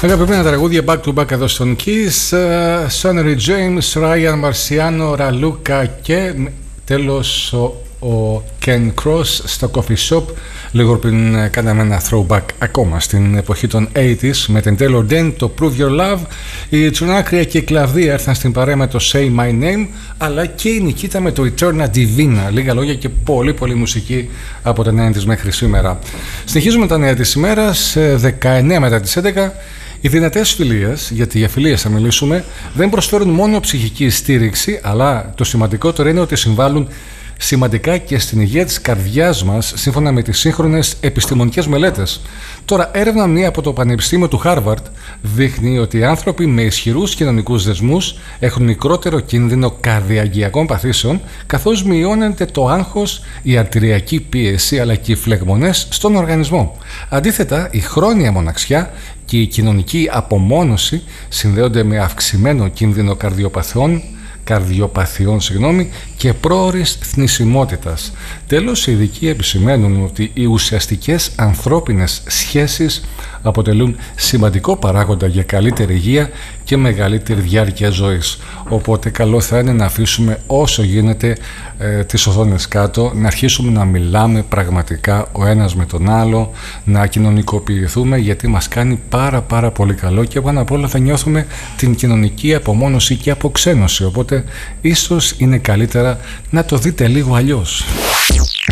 Αγαπημένα τραγούδια back to back εδώ στον Kiss. Sonny James, Ryan Marciano, Raluca και τέλος ο Ken Cross στο Coffee Shop. Λίγο πριν κάναμε ένα throwback ακόμα στην εποχή των 80s με την Taylor Dayne, το Prove Your Love. Η Τσουνάκρια και η Κλαβδία έρθαν στην παρέα με το Say My Name, αλλά και η Νικήτα με το Eterna Divina. Λίγα λόγια και πολύ μουσική από τα νέα της μέχρι σήμερα. Συνεχίζουμε τα νέα της ημέρας, 19 μετά τις 11. Οι δυνατές φιλίες, γιατί για φιλίες θα μιλήσουμε, δεν προσφέρουν μόνο ψυχική στήριξη, αλλά το σημαντικότερο είναι ότι συμβάλλουν σημαντικά και στην υγεία της καρδιάς μας, σύμφωνα με τις σύγχρονες επιστημονικές μελέτες. Τώρα, έρευνα μία από το Πανεπιστήμιο του Χάρβαρντ δείχνει ότι οι άνθρωποι με ισχυρούς κοινωνικούς δεσμούς έχουν μικρότερο κίνδυνο καρδιαγγειακών παθήσεων, καθώς μειώνεται το άγχος, η αρτηριακή πίεση αλλά και οι φλεγμονές στον οργανισμό. Αντίθετα, η χρόνια μοναξιά και η κοινωνική απομόνωση συνδέονται με αυξημένο κίνδυνο καρδιοπαθειών και πρόωρης θνησιμότητας. Τέλος, οι ειδικοί επισημαίνουν ότι οι ουσιαστικές ανθρώπινες σχέσεις αποτελούν σημαντικό παράγοντα για καλύτερη υγεία και μεγαλύτερη διάρκεια ζωής. Οπότε καλό θα είναι να αφήσουμε όσο γίνεται τις οθόνες κάτω, να αρχίσουμε να μιλάμε πραγματικά ο ένας με τον άλλο, να κοινωνικοποιηθούμε, γιατί μας κάνει πάρα πολύ καλό και πάνω απ' όλα θα νιώθουμε την κοινωνική απομόνωση και αποξένωση. Οπότε ίσως είναι καλύτερα να το δείτε λίγο αλλιώς.